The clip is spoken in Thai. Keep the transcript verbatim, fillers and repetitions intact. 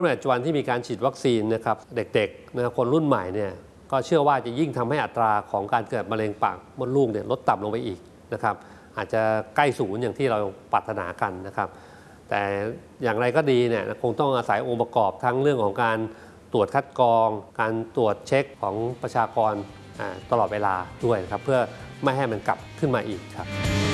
ปัจจุบันที่มีการฉีดวัคซีนนะครับเด็กๆนะคนรุ่นใหม่เนี่ยก็เชื่อว่าจะยิ่งทำให้อัตราของการเกิดมะเร็งปากมดลูกเนี่ยลดต่ำลงไปอีกนะครับอาจจะใกล้ศูนย์อย่างที่เราปรารถนากันนะครับแต่อย่างไรก็ดีเนี่ยคงต้องอาศัยองค์ประกอบทั้งเรื่องของการตรวจคัดกรองการตรวจเช็คของประชากรตลอดเวลาด้วยนะครับเพื่อไม่ให้มันกลับขึ้นมาอีกครับ